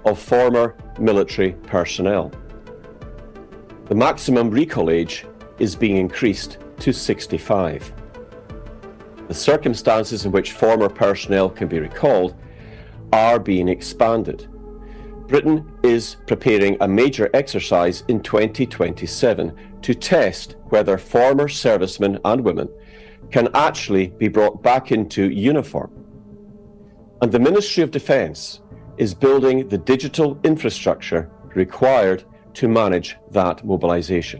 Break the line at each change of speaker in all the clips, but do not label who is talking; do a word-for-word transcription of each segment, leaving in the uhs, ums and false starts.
of former military personnel. The maximum recall age is being increased to sixty-five. The circumstances in which former personnel can be recalled are being expanded. Britain is preparing a major exercise in twenty twenty-seven to test whether former servicemen and women can actually be brought back into uniform. And the Ministry of Defence is building the digital infrastructure required to manage that mobilisation.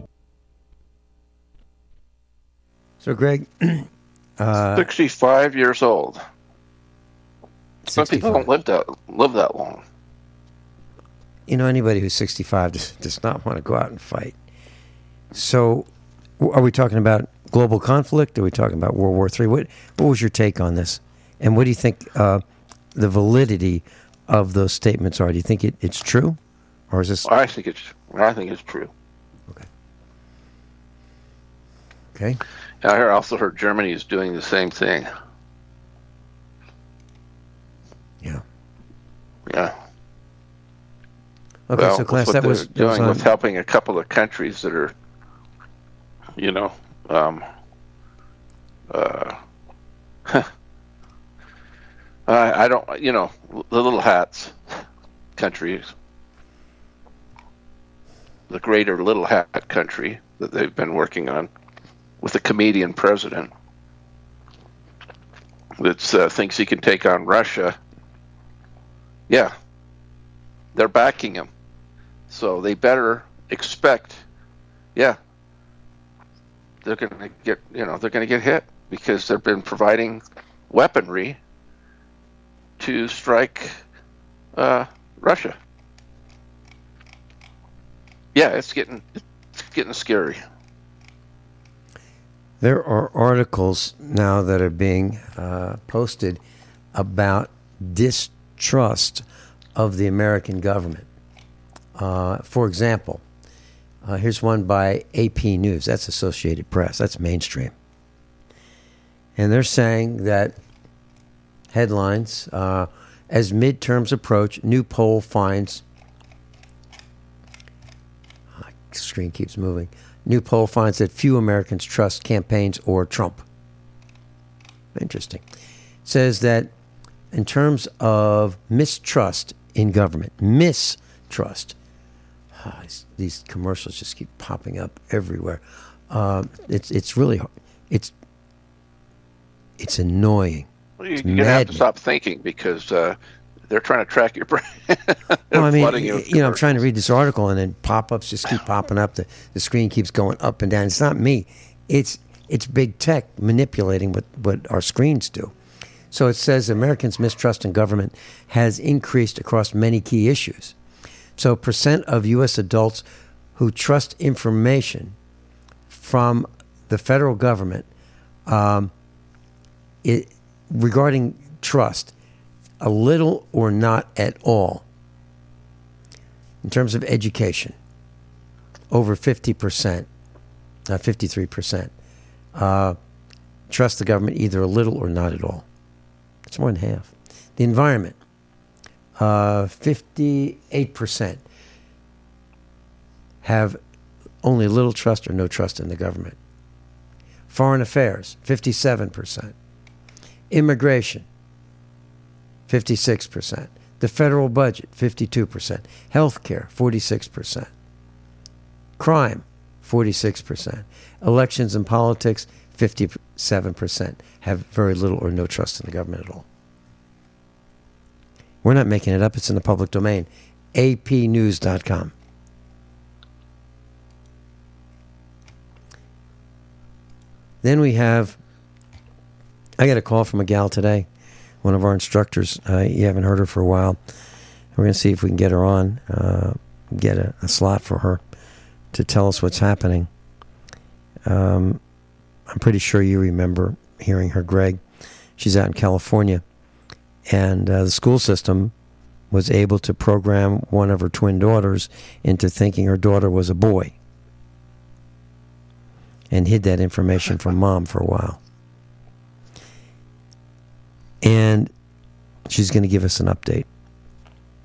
So, Greg, uh,
sixty-five years old. Some
sixty-five.
people don't live that live that long.
You know, anybody who's sixty-five does, does not want to go out and fight. So, w- are we talking about global conflict? Are we talking about World War Three? What What was your take on this? And what do you think uh, the validity of those statements are? Do you think it, it's true, or is this?
I think it's I think it's true.
Okay. Okay.
And I also heard Germany is doing the same thing.
Yeah.
Yeah.
Okay,
well,
so class,
what
that
they're
was, that
doing
was on,
with helping a couple of countries that are, you know, um, uh, I, I don't, you know, the little hats countries, the greater little hat country that they've been working on with a comedian president that uh, thinks he can take on Russia. Yeah, they're backing him. So they better expect, yeah, they're going to get, you know, they're going to get hit because they've been providing weaponry to strike uh, Russia. Yeah, it's getting, it's getting scary.
There are articles now that are being uh, posted about distrust of the American government. Uh, for example, uh, here's one by A P News. That's Associated Press. That's mainstream. And they're saying that headlines, uh, as midterms approach, new poll finds, oh, screen keeps moving, new poll finds that few Americans trust campaigns or Trump. Interesting. It says that in terms of mistrust in government, mistrust, oh, these commercials just keep popping up everywhere. Um, it's it's really it's it's annoying.
Well, you,
it's
you're going to have to
maddening.
stop thinking because uh, they're trying to track your brain.
Well, I mean,
flooding
you,
you with
you know, I'm trying to
commercials.
read this article and then pop-ups just keep popping up. The the screen keeps going up and down. It's not me. It's it's big tech manipulating what, what our screens do. So it says Americans' mistrust in government has increased across many key issues. So percent of U S adults who trust information from the federal government um, it, regarding trust, a little or not at all. In terms of education, over fifty percent, uh, fifty-three percent, uh, trust the government either a little or not at all. It's more than half. The environment, uh, fifty-eight percent have only little trust or no trust in the government. Foreign affairs, fifty-seven percent. Immigration, fifty-six percent. The federal budget, fifty-two percent. Healthcare, forty-six percent. Crime, forty-six percent. Elections and politics, fifty-seven percent have very little or no trust in the government at all. We're not making it up. It's in the public domain. A P news dot com. Then we have, I got a call from a gal today, one of our instructors. Uh, you haven't heard her for a while. We're going to see if we can get her on, uh, get a, a slot for her to tell us what's happening. Um, I'm pretty sure you remember hearing her, Greg. She's out in California, and uh, the school system was able to program one of her twin daughters into thinking her daughter was a boy and hid that information from mom for a while. And she's going to give us an update.